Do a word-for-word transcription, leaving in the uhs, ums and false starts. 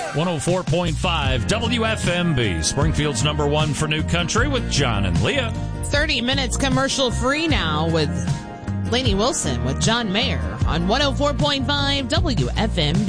one oh four point five W F M B, Springfield's number one for new country with John and Leah. thirty minutes commercial free now with Lainey Wilson with John Mayer on one oh four point five W F M B.